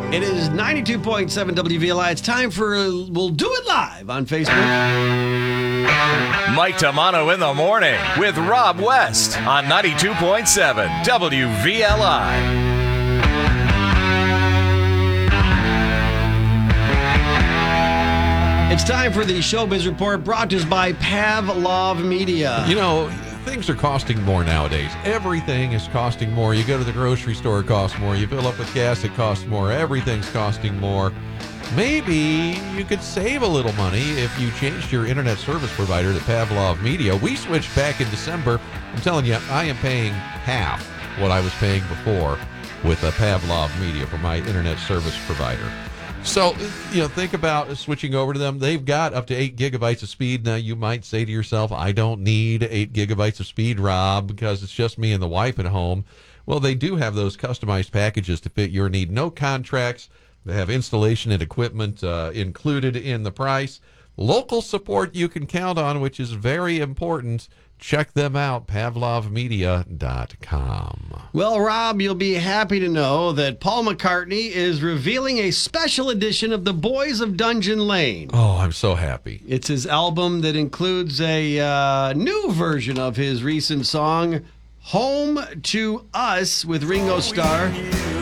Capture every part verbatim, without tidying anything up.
It is ninety-two point seven W V L I. It's time for We'll Do It Live on Facebook. Mike Tamano in the morning with Rob West on ninety-two point seven W V L I. It's time for the Showbiz Report brought to us by Pavlov Media. You know, things are costing more nowadays. Everything is costing more. You go to the grocery store, it costs more. You fill up with gas, it costs more. Everything's costing more. Maybe you could save a little money if you changed your internet service provider to Pavlov Media. We switched back in December. I'm telling you, I am paying half what I was paying before with a Pavlov Media for my internet service provider. So, you know, think about switching over to them. They've got up to eight gigabytes of speed. Now, you might say to yourself, I don't need eight gigabytes of speed, Rob, because it's just me and the wife at home. Well, they do have those customized packages to fit your need. No contracts. They have installation and equipment uh, included in the price. Local support you can count on, which is very important. Check them out, pavlov media dot com. Well, Rob, you'll be happy to know that Paul McCartney is revealing a special edition of The Boys of Dungeon Lane. Oh, I'm so happy. It's his album that includes a uh, new version of his recent song, Home to Us, with Ringo Starr.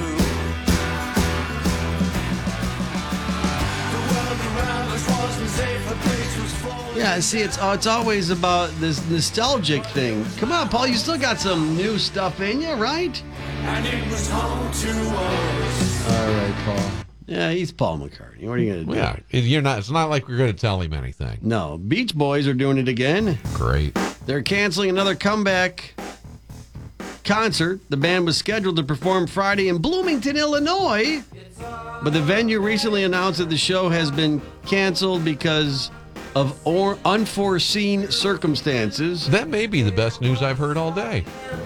Yeah, see, it's it's always about this nostalgic thing. Come on, Paul, you still got some new stuff in you, right? And it was home to us. All right, Paul. Yeah, he's Paul McCartney. What are you going to do? Yeah, you're not. It's not like we're going to tell him anything. No, Beach Boys are doing it again. Great. They're canceling another comeback concert. The band was scheduled to perform Friday in Bloomington, Illinois, but the venue recently announced that the show has been canceled because of or unforeseen circumstances. That may be the best news I've heard all day.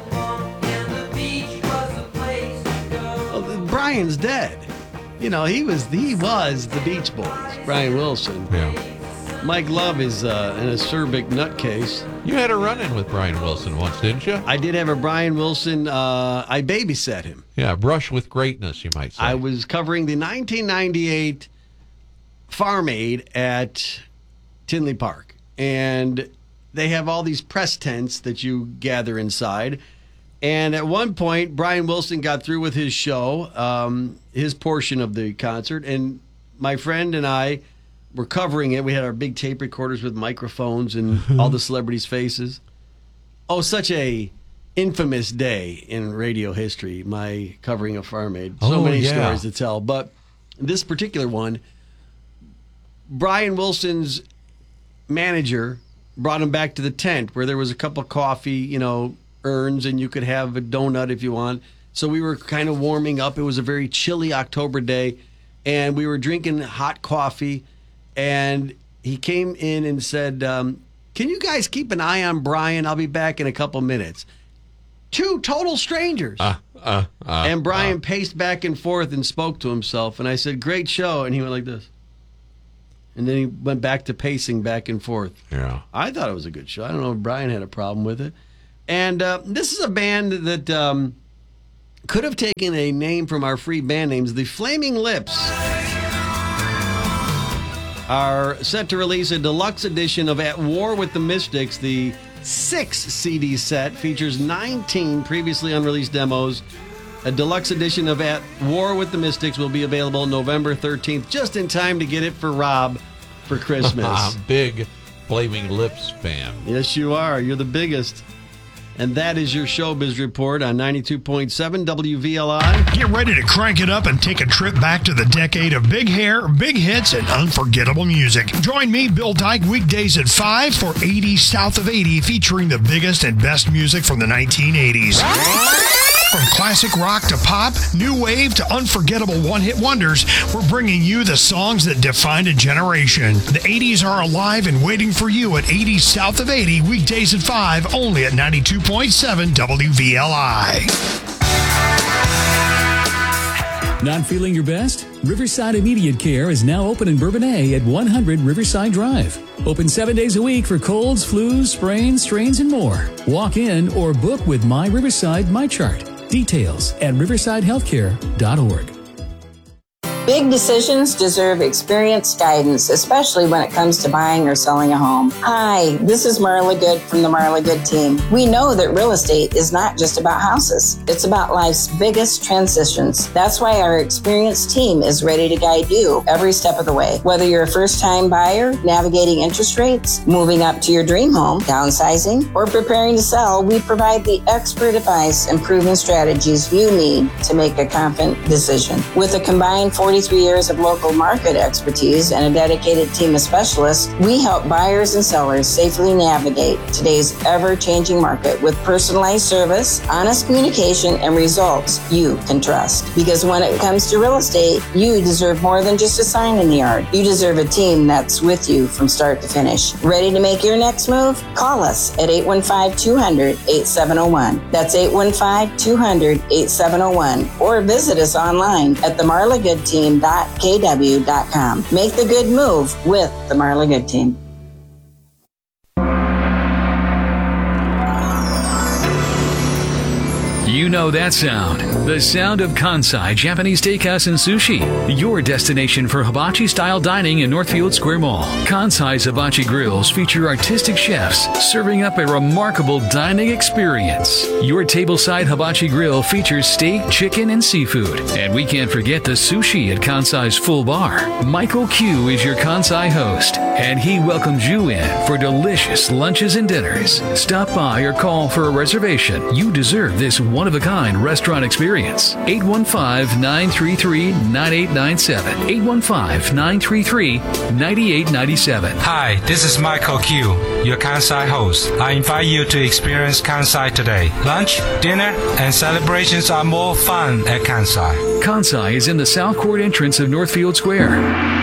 Well, Brian's dead. You know, he was he was the Beach Boys, Brian Wilson. Yeah. Mike Love is uh, an acerbic nutcase. You had a run-in with Brian Wilson once, didn't you? I did have a Brian Wilson. Uh, I babysat him. Yeah, brush with greatness, you might say. I was covering the nineteen ninety-eight Farm Aid at Tinley Park, and they have all these press tents that you gather inside. And at one point, Brian Wilson got through with his show, um, his portion of the concert, and my friend and I were covering it. We had our big tape recorders with microphones and all the celebrities' faces. Oh, such a infamous day in radio history, my covering of Farm Aid. So oh, many yeah. stories to tell. But this particular one, Brian Wilson's manager brought him back to the tent where there was a cup of coffee, you know, urns, and you could have a donut if you want. So we were kind of warming up. It was a very chilly October day, and we were drinking hot coffee. And he came in and said, um, can you guys keep an eye on Brian? I'll be back in a couple minutes. Two total strangers. Uh, uh, uh, and Brian uh. paced back and forth and spoke to himself. And I said, great show. And he went like this. And then he went back to pacing back and forth. Yeah. I thought it was a good show. I don't know if Brian had a problem with it. And uh, this is a band that um, could have taken a name from our free band names. The Flaming Lips are set to release a deluxe edition of At War with the Mystics. The six C D set features nineteen previously unreleased demos. A deluxe edition of At War with the Mystics will be available November thirteenth, just in time to get it for Rob for Christmas. Big Flaming Lips fan. Yes, you are. You're the biggest. And that is your Showbiz Report on ninety-two point seven W V L I. Get ready to crank it up and take a trip back to the decade of big hair, big hits, and unforgettable music. Join me, Bill Dyke, weekdays at five for eighty South of eighty, featuring the biggest and best music from the nineteen eighties. From classic rock to pop, new wave to unforgettable one-hit wonders, we're bringing you the songs that defined a generation. The eighties are alive and waiting for you at eighty South of eighty, weekdays at five, only at ninety-two point seven W V L I. Not feeling your best? Riverside Immediate Care is now open in Bourbonnais at one hundred Riverside Drive. Open seven days a week for colds, flus, sprains, strains, and more. Walk in or book with My Riverside MyChart. Details at riverside healthcare dot org. Big decisions deserve experienced guidance, especially when it comes to buying or selling a home. Hi, this is Marla Good from the Marla Good team. We know that real estate is not just about houses. It's about life's biggest transitions. That's why our experienced team is ready to guide you every step of the way. Whether you're a first-time buyer, navigating interest rates, moving up to your dream home, downsizing, or preparing to sell, we provide the expert advice and proven strategies you need to make a confident decision. With a combined forty-three years of local market expertise and a dedicated team of specialists, we help buyers and sellers safely navigate today's ever-changing market with personalized service, honest communication, and results you can trust. Because when it comes to real estate, you deserve more than just a sign in the yard. You deserve a team that's with you from start to finish. Ready to make your next move? Call us at eight one five, two hundred, eight seven zero one. That's eight one five, two hundred, eight seven zero one. Or visit us online at the marla good team dot k w dot com. Make the good move with the Marla Good Team. You know that sound. The sound of Kansai Japanese Steakhouse and Sushi. Your destination for hibachi-style dining in Northfield Square Mall. Kansai's Hibachi Grills feature artistic chefs serving up a remarkable dining experience. Your tableside hibachi grill features steak, chicken, and seafood. And we can't forget the sushi at Kansai's full bar. Michael Q is your Kansai host, and he welcomes you in for delicious lunches and dinners. Stop by or call for a reservation. You deserve this one-of-a-kind restaurant experience. eight one five, nine three three, nine eight nine seven. eight one five, nine three three, nine eight nine seven. Hi, this is Michael Q, your Kansai host. I invite you to experience Kansai today. Lunch, dinner, and celebrations are more fun at Kansai. Kansai is in the South Court entrance of Northfield Square.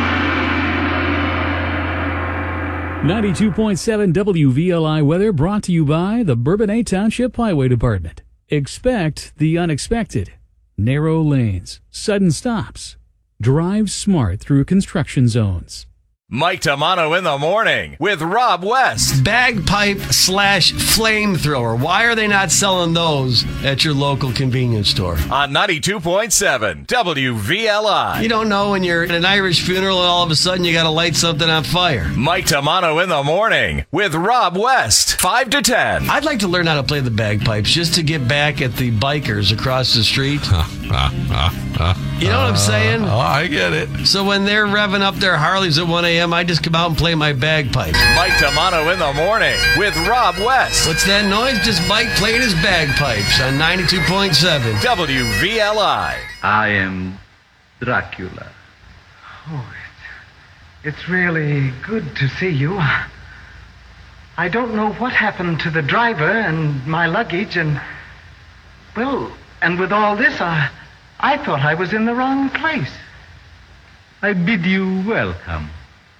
ninety-two point seven W V L I weather brought to you by the Bourbonnais Township Highway Department. Expect the unexpected. Narrow lanes, sudden stops. Drive smart through construction zones. Mike Tamano in the morning with Rob West. Bagpipe slash flamethrower. Why are they not selling those at your local convenience store? On ninety-two point seven W V L I. You don't know when you're at an Irish funeral and all of a sudden you got to light something on fire. Mike Tamano in the morning with Rob West. five to ten. I'd like to learn how to play the bagpipes just to get back at the bikers across the street. You know what I'm saying? Oh, I get it. So when they're revving up their Harleys at one a.m., I just come out and play my bagpipes. Mike Tamano in the morning with Rob West. What's that noise? Just Mike playing his bagpipes on ninety-two point seven W V L I. I am Dracula. Oh, it's, it's really good to see you. I don't know what happened to the driver and my luggage and, well, and with all this, I, I thought I was in the wrong place. I bid you welcome.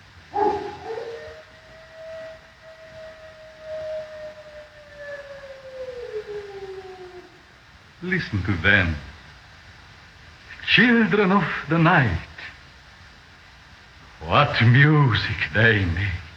Listen to them. Children of the night. What music they make.